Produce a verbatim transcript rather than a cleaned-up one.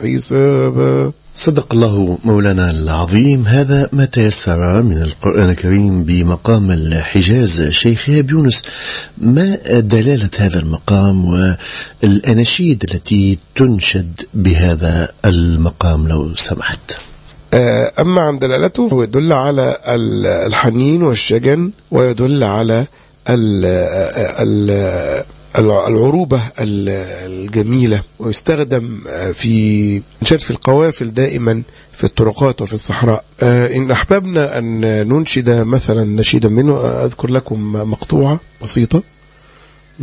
حسابا. صدق الله مولانا العظيم. هذا ما تيسر من القرآن الكريم بمقام الحجاز. شيخ إيهاب يونس، ما دلالة هذا المقام والأناشيد التي تنشد بهذا المقام لو سمحت؟ أما عن دلالته هو يدل على الحنين والشجن، ويدل على العروبة الجميلة، ويستخدم في إنشاد في القوافل دائما في الطرقات وفي الصحراء. إن أحببنا أن ننشد مثلا نشيدا منه، أذكر لكم مقطوعة بسيطة.